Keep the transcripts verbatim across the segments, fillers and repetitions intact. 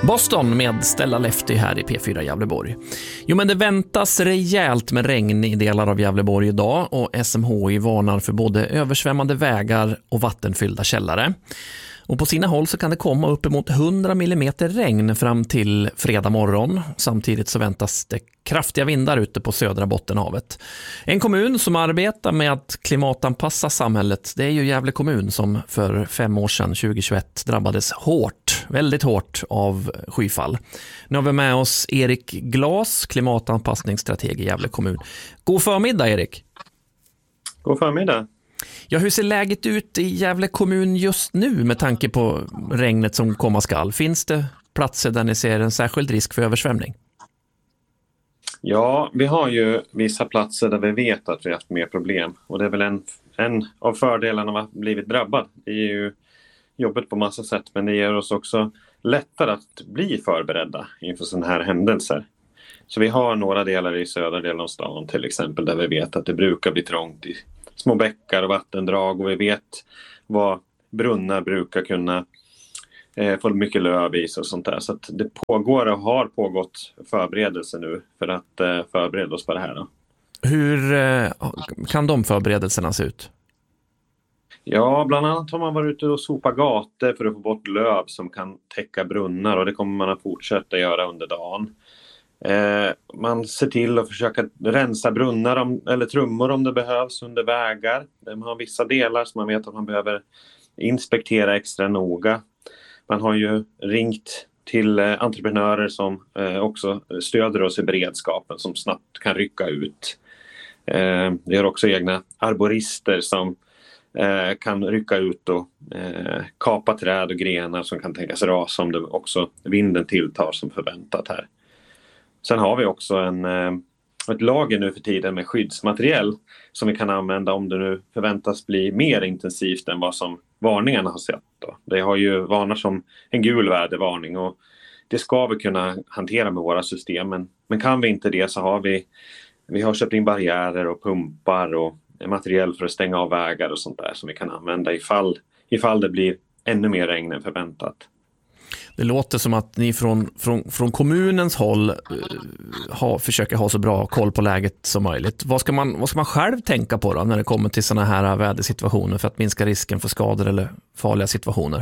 Boston med Stella Lefty här i P fyra Gävleborg. Jo, men det väntas rejält med regn i delar av Gävleborg idag och S M H I varnar för både översvämmande vägar och vattenfyllda källare. Och på sina håll så kan det komma uppemot hundra millimeter regn fram till fredag morgon. Samtidigt så väntas det kraftiga vindar ute på södra Bottenhavet. En kommun som arbetar med att klimatanpassa samhället, det är ju Gävle kommun som för fem år sedan, tjugohundratjugoett, drabbades hårt, väldigt hårt av skyfall. Nu har vi med oss Erik Glas, klimatanpassningsstrateg i Gävle kommun. God förmiddag, Erik. God förmiddag. Ja, hur ser läget ut i Gävle kommun just nu med tanke på regnet som komma skall? Finns det platser där ni ser en särskild risk för översvämning? Ja, vi har ju vissa platser där vi vet att vi har haft mer problem. Och det är väl en, en av fördelarna av att ha blivit drabbad. Det är ju jobbet på massa sätt, men det ger oss också lättare att bli förberedda inför sådana här händelser. Så vi har några delar i södra delen av stan till exempel där vi vet att det brukar bli trångt i små bäckar och vattendrag, och vi vet vad brunnar brukar kunna eh, få mycket löv i och sånt där. Så att det pågår och har pågått förberedelser nu för att eh, förbereda oss på det här då. Hur eh, kan de förberedelserna se ut? Ja, bland annat har man varit ute och sopat gator för att få bort löv som kan täcka brunnar, och det kommer man att fortsätta göra under dagen. Eh, man ser till att försöka rensa brunnar om, eller trummor om det behövs under vägar. Man har vissa delar som man vet att man behöver inspektera extra noga. Man har ju ringt till eh, entreprenörer som eh, också stöder oss i beredskapen, som snabbt kan rycka ut. Eh, vi har också egna arborister som eh, kan rycka ut och eh, kapa träd och grenar som kan tänkas rasa om det också vinden tilltar som förväntat här. Sen har vi också en, ett lager nu för tiden med skyddsmaterial som vi kan använda om det nu förväntas bli mer intensivt än vad som varningarna har sett. Då. Det har ju varnat som en gul vädervarning, och det ska vi kunna hantera med våra system. Men, men kan vi inte det så har vi, vi har köpt in barriärer och pumpar och material för att stänga av vägar och sånt där som vi kan använda ifall, ifall det blir ännu mer regn än förväntat. Det låter som att ni från, från, från kommunens håll uh, ha, försöker ha så bra koll på läget som möjligt. Vad ska man, vad ska man själv tänka på då när det kommer till såna här vädersituationer för att minska risken för skador eller farliga situationer?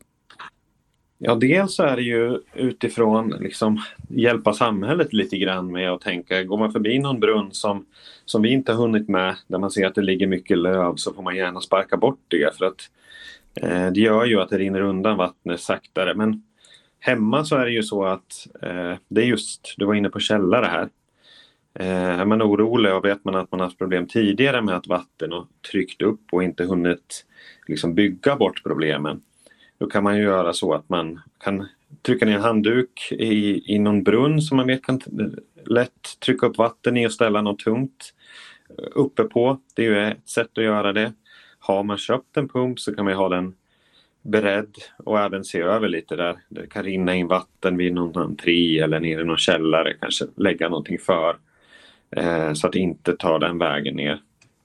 Ja, dels så är det ju utifrån liksom hjälpa samhället lite grann med att tänka, går man förbi någon brunn som, som vi inte har hunnit med, där man ser att det ligger mycket löv, så får man gärna sparka bort det, för att eh, det gör ju att det rinner undan vattnet saktare. Men hemma så är det ju så att eh, det är just, du var inne på källare här. Eh, är man orolig och vet man att man har haft problem tidigare med att vatten har tryckt upp och inte hunnit liksom bygga bort problemen, då kan man ju göra så att man kan trycka ner en handduk i, i någon brunn som man vet kan lätt trycka upp vatten i och ställa något tungt uppe på. Det är ju ett sätt att göra det. Har man köpt en pump så kan man ha den beredd och även se över lite där. Det kan rinna in vatten vid någon entré eller ner i någon källare. Kanske lägga någonting för eh, så att det inte tar den vägen ner.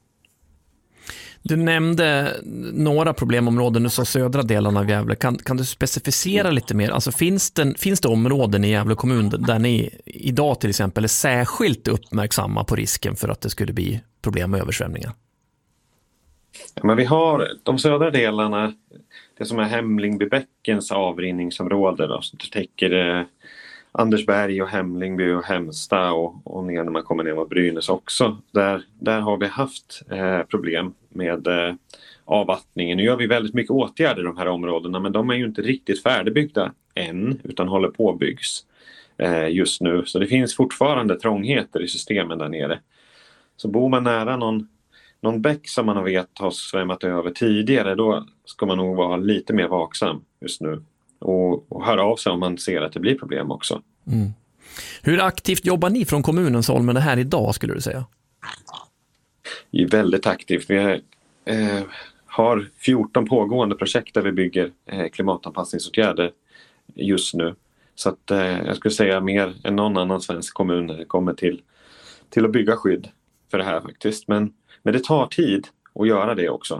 Du nämnde några problemområden, nu så södra delen av Gävle. Kan, kan du specificera lite mer? Alltså finns det, finns det områden i Gävle kommun där ni idag till exempel är särskilt uppmärksamma på risken för att det skulle bli problem med översvämningar? Ja, men vi har de södra delarna, det som är Hemlingbybäckens avrinningsområde då, som täcker eh, Andersberg och Hemlingby och Hemsta och, och ner när man kommer ner mot Brynäs också. Där, där har vi haft eh, problem med eh, avvattningen. Nu gör vi väldigt mycket åtgärder i de här områdena, men de är ju inte riktigt färdigbyggda än utan håller på att byggs eh, just nu. Så det finns fortfarande trångheter i systemen där nere. Så bor man nära någon Någon bäck som man vet har svämmat över tidigare, då ska man nog vara lite mer vaksam just nu. Och, och höra av sig om man ser att det blir problem också. Mm. Hur aktivt jobbar ni från kommunens håll med det här idag, skulle du säga? Det är väldigt aktivt. Vi är, eh, har fjorton pågående projekt där vi bygger eh, klimatanpassningsåtgärder just nu. Så att, eh, jag skulle säga mer än någon annan svensk kommun kommer till, till att bygga skydd för det här faktiskt. Men Men det tar tid att göra det också.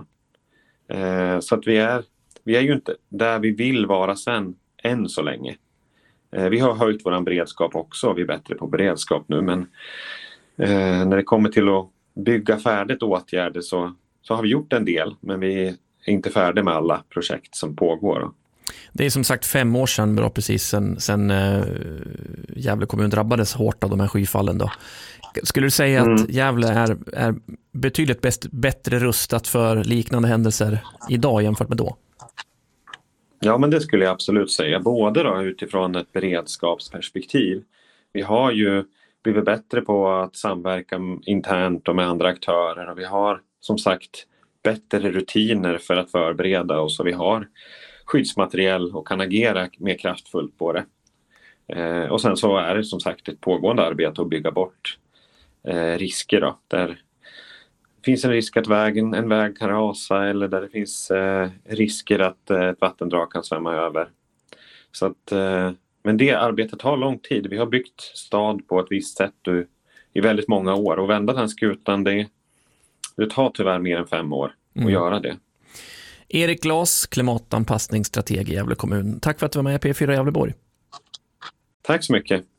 Eh, så att vi är, vi är ju inte där vi vill vara sen än så länge. Vi har höjt vår beredskap också, vi är bättre på beredskap nu, men eh, när det kommer till att bygga färdigt åtgärder så, så har vi gjort en del, men vi är inte färdiga med alla projekt som pågår. Det är som sagt fem år sedan, bra precis, sen, sen eh, Gävle kommun drabbades hårt av de här skyfallen då. Skulle du säga mm. att Gävle är, är betydligt bäst, bättre rustat för liknande händelser idag jämfört med då? Ja, men det skulle jag absolut säga. Både då utifrån ett beredskapsperspektiv. Vi har ju blivit bättre på att samverka internt och med andra aktörer. Och vi har som sagt bättre rutiner för att förbereda oss. Och vi har skyddsmaterial och kan agera mer kraftfullt på det. Eh, och sen så är det som sagt ett pågående arbete att bygga bort eh, risker då. Där finns en risk att vägen, en väg kan rasa eller där det finns eh, risker att eh, ett vattendrag kan svämma över. Så att, eh, men det arbetet tar lång tid. Vi har byggt stad på ett visst sätt i väldigt många år. Och vända den skutan, det, det tar tyvärr mer än fem år att mm. göra det. Erik Glas, klimatanpassningsstrateg i Gävle kommun. Tack för att du var med i P fyra Gävleborg. Tack så mycket.